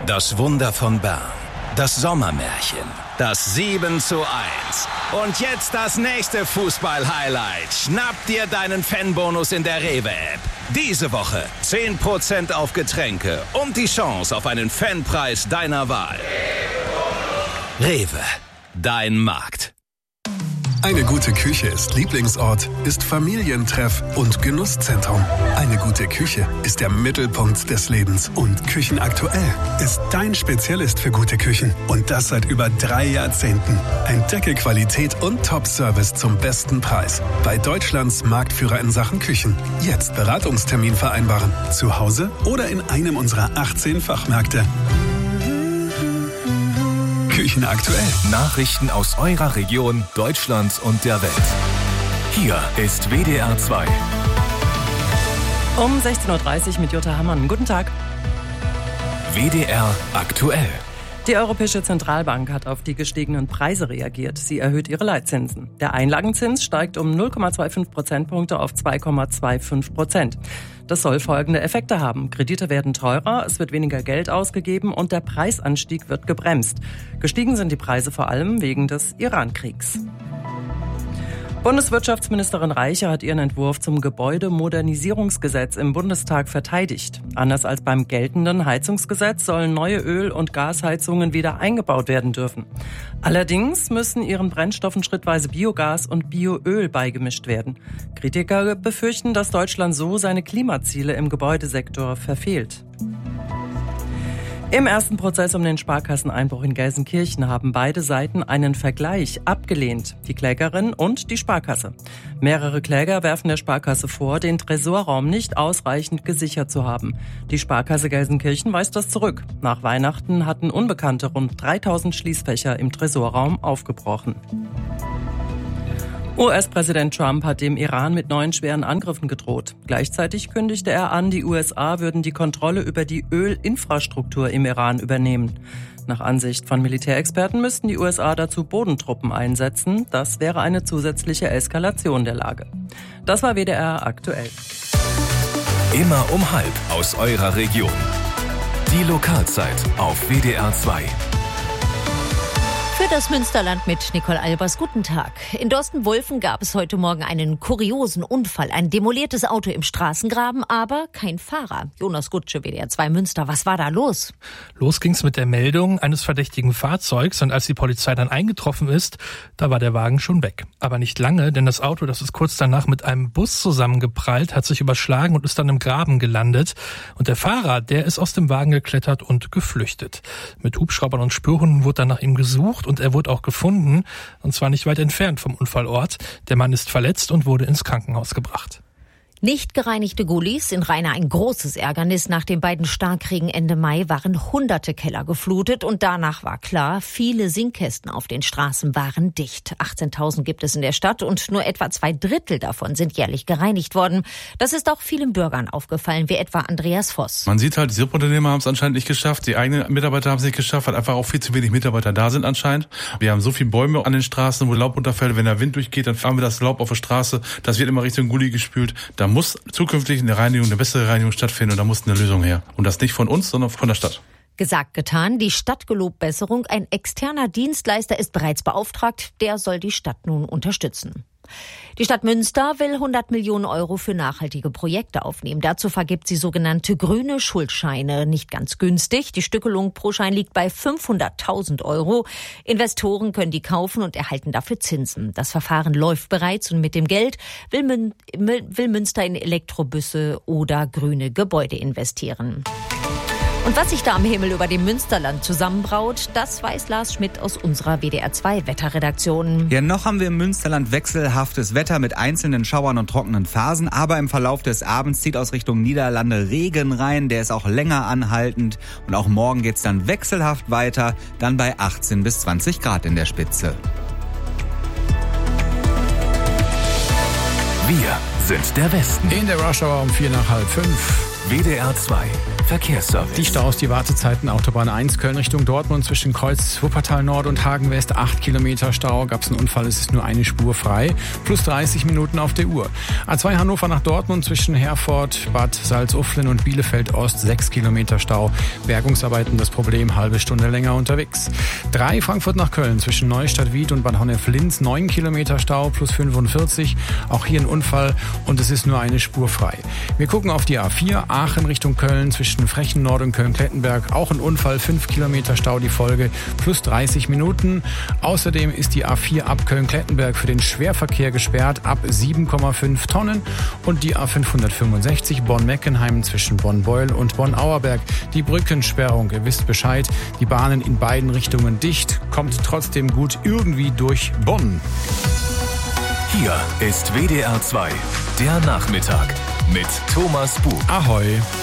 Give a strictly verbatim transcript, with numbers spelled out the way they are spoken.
Das Wunder von Bern. Das Sommermärchen. Das sieben zu eins. Und jetzt das nächste Fußball-Highlight. Schnapp dir deinen Fanbonus in der Rewe-App. Diese Woche zehn Prozent auf Getränke und die Chance auf einen Fanpreis deiner Wahl. Rewe, dein Markt. Eine gute Küche ist Lieblingsort, ist Familientreff und Genusszentrum. Eine gute Küche ist der Mittelpunkt des Lebens. Und Küchenaktuell ist dein Spezialist für gute Küchen. Und das seit über drei Jahrzehnten. Entdecke Qualität und Top-Service zum besten Preis. Bei Deutschlands Marktführer in Sachen Küchen. Jetzt Beratungstermin vereinbaren. Zu Hause oder in einem unserer achtzehn Fachmärkte. Küchenaktuell. Nachrichten aus eurer Region, Deutschlands und der Welt. Hier ist W D R zwei. Um sechzehn Uhr dreißig mit Jutta Hammann. Guten Tag. W D R aktuell. Die Europäische Zentralbank hat auf die gestiegenen Preise reagiert. Sie erhöht ihre Leitzinsen. Der Einlagenzins steigt um null Komma fünfundzwanzig Prozentpunkte auf zwei Komma fünfundzwanzig Prozent. Das soll folgende Effekte haben. Kredite werden teurer, es wird weniger Geld ausgegeben und der Preisanstieg wird gebremst. Gestiegen sind die Preise vor allem wegen des Iran-Kriegs. Bundeswirtschaftsministerin Reiche hat ihren Entwurf zum Gebäudemodernisierungsgesetz im Bundestag verteidigt. Anders als beim geltenden Heizungsgesetz sollen neue Öl- und Gasheizungen wieder eingebaut werden dürfen. Allerdings müssen ihren Brennstoffen schrittweise Biogas und Bioöl beigemischt werden. Kritiker befürchten, dass Deutschland so seine Klimaziele im Gebäudesektor verfehlt. Im ersten Prozess um den Sparkasseneinbruch in Gelsenkirchen haben beide Seiten einen Vergleich abgelehnt, die Klägerin und die Sparkasse. Mehrere Kläger werfen der Sparkasse vor, den Tresorraum nicht ausreichend gesichert zu haben. Die Sparkasse Gelsenkirchen weist das zurück. Nach Weihnachten hatten Unbekannte rund dreitausend Schließfächer im Tresorraum aufgebrochen. U S-Präsident Trump hat dem Iran mit neuen schweren Angriffen gedroht. Gleichzeitig kündigte er an, die U S A würden die Kontrolle über die Ölinfrastruktur im Iran übernehmen. Nach Ansicht von Militärexperten müssten die U S A dazu Bodentruppen einsetzen. Das wäre eine zusätzliche Eskalation der Lage. Das war W D R aktuell. Immer um halb aus eurer Region. Die Lokalzeit auf W D R zwei. Für das Münsterland mit Nicole Albers. Guten Tag. In Dorsten-Wulfen gab es heute Morgen einen kuriosen Unfall. Ein demoliertes Auto im Straßengraben, aber kein Fahrer. Jonas Gutsche, W D R zwei Münster. Was war da los? Los ging's mit der Meldung eines verdächtigen Fahrzeugs. Und als die Polizei dann eingetroffen ist, da war der Wagen schon weg. Aber nicht lange, denn das Auto, das ist kurz danach mit einem Bus zusammengeprallt, hat sich überschlagen und ist dann im Graben gelandet. Und der Fahrer, der ist aus dem Wagen geklettert und geflüchtet. Mit Hubschraubern und Spürhunden wurde dann nach ihm gesucht. Und er wurde auch gefunden, und zwar nicht weit entfernt vom Unfallort. Der Mann ist verletzt und wurde ins Krankenhaus gebracht. Nicht gereinigte Gullis in Rheine ein großes Ärgernis. Nach den beiden Starkregen Ende Mai waren hunderte Keller geflutet und danach war klar, viele Sinkkästen auf den Straßen waren dicht. achtzehntausend gibt es in der Stadt und nur etwa zwei Drittel davon sind jährlich gereinigt worden. Das ist auch vielen Bürgern aufgefallen, wie etwa Andreas Voss. Man sieht halt, die Subunternehmer haben es anscheinend nicht geschafft, die eigenen Mitarbeiter haben es nicht geschafft, weil einfach auch viel zu wenig Mitarbeiter da sind anscheinend. Wir haben so viele Bäume an den Straßen, wo Laub runterfällt. Wenn der Wind durchgeht, dann fahren wir das Laub auf der Straße. Das wird immer Richtung Gully gespült. Da muss zukünftig eine Reinigung, eine bessere Reinigung stattfinden und da muss eine Lösung her. Und das nicht von uns, sondern von der Stadt. Gesagt, getan. Die Stadt gelobt Besserung. Ein externer Dienstleister ist bereits beauftragt. Der soll die Stadt nun unterstützen. Die Stadt Münster will hundert Millionen Euro für nachhaltige Projekte aufnehmen. Dazu vergibt sie sogenannte grüne Schuldscheine. Nicht ganz günstig. Die Stückelung pro Schein liegt bei fünfhunderttausend Euro. Investoren können die kaufen und erhalten dafür Zinsen. Das Verfahren läuft bereits und mit dem Geld will, Mün- will Münster in Elektrobusse oder grüne Gebäude investieren. Und was sich da am Himmel über dem Münsterland zusammenbraut, das weiß Lars Schmidt aus unserer W D R zwei Wetterredaktion. Ja, noch haben wir im Münsterland wechselhaftes Wetter mit einzelnen Schauern und trockenen Phasen. Aber im Verlauf des Abends zieht aus Richtung Niederlande Regen rein. Der ist auch länger anhaltend. Und auch morgen geht's dann wechselhaft weiter. Dann bei achtzehn bis zwanzig Grad in der Spitze. Wir sind der Westen. In der Rush Hour um vier nach halb fünf. W D R zwei. Verkehrsservice. Die Staus, die Wartezeiten, Autobahn eins, Köln Richtung Dortmund zwischen Kreuz Wuppertal Nord und Hagen West, acht Kilometer Stau. Gab es einen Unfall, es ist nur eine Spur frei. Plus dreißig Minuten auf der Uhr. A zwei Hannover nach Dortmund zwischen Herford, Bad Salzuflen und Bielefeld Ost, sechs Kilometer Stau. Bergungsarbeiten das Problem, halbe Stunde länger unterwegs. drei Frankfurt nach Köln zwischen Neustadt-Wied und Bad Honnef-Linz, neun Kilometer Stau plus fünfundvierzig. Auch hier ein Unfall und es ist nur eine Spur frei. Wir gucken auf die A vier, Aachen Richtung Köln zwischen Frechen Nord und Köln-Klettenberg. Auch ein Unfall, fünf Kilometer Stau die Folge, plus dreißig Minuten. Außerdem ist die A vier ab Köln-Klettenberg für den Schwerverkehr gesperrt ab sieben Komma fünf Tonnen. Und die A fünfhundertfünfundsechzig Bonn-Meckenheim zwischen Bonn-Beul und Bonn-Auerberg. Die Brückensperrung, ihr wisst Bescheid, die Bahnen in beiden Richtungen dicht, kommt trotzdem gut irgendwie durch Bonn. Hier ist W D R zwei, der Nachmittag mit Thomas Buch. Ahoi.